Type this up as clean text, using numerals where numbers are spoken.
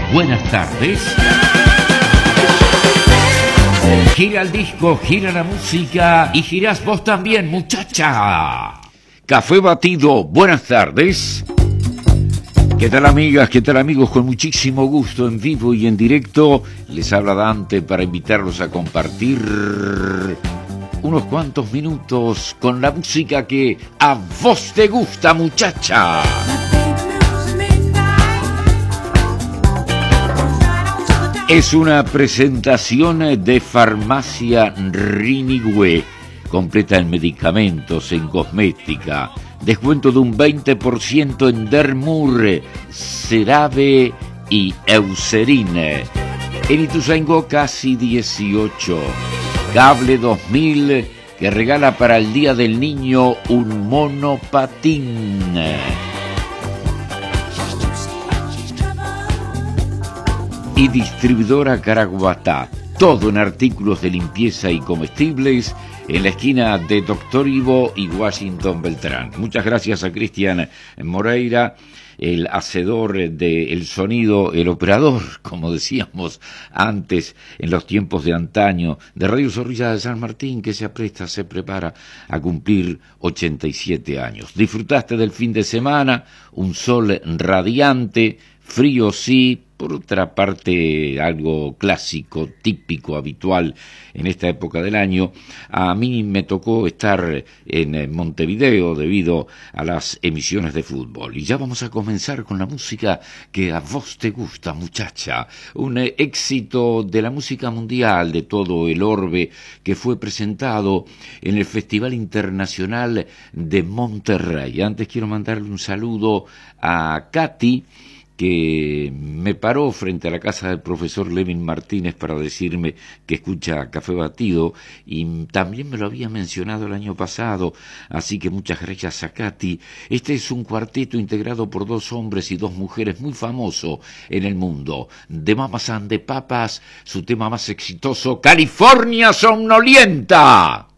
buenas tardes. Gira el disco, gira la música y girás vos también, muchacha. Café Batido, buenas tardes. ¿Qué tal, amigas? ¿Qué tal, amigos? Con muchísimo gusto, en vivo y en directo, les habla Dante para invitarlos a compartir unos cuantos minutos con la música que a vos te gusta, muchacha. Es una presentación de Farmacia Rinigüe, completa en medicamentos, en cosmética, descuento de un 20% en Dermur, CeraVe y Eucerin. En Ituzaingó casi 18. Cable 2000 que regala para el Día del Niño un monopatín. Y distribuidora Caraguatá, todo en artículos de limpieza y comestibles en la esquina de Doctor Ivo y Washington Beltrán. Muchas gracias a Cristian Moreira, el hacedor del sonido, el operador, como decíamos antes, en los tiempos de antaño, de Radio Zorrilla de San Martín, que se prepara a cumplir 87 años. Disfrutaste del fin de semana, un sol radiante, frío sí, por otra parte algo clásico, típico, habitual en esta época del año. A mí me tocó estar en Montevideo debido a las emisiones de fútbol. Y ya vamos a comenzar con la música que a vos te gusta, muchacha. Un éxito de la música mundial, de todo el orbe, que fue presentado en el Festival Internacional de Monterrey. Antes quiero mandarle un saludo a Katy, que me paró frente a la casa del profesor Levin Martínez para decirme que escucha Café Batido, y también me lo había mencionado el año pasado, así que muchas gracias a Katy. Este es un cuarteto integrado por 2 hombres y 2 mujeres muy famoso en el mundo. The Mamas and the Papas, su tema más exitoso, California Somnolienta.